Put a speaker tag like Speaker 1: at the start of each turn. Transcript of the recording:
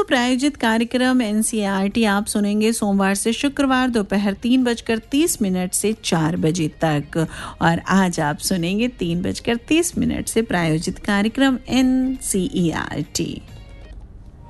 Speaker 1: प्रायोजित कार्यक्रम एनसीईआरटी आप सुनेंगे सोमवार से शुक्रवार दोपहर 3:30 से 4 बजे तक। और आज आप सुनेंगे 3:30 से प्रायोजित कार्यक्रम एनसीईआरटी।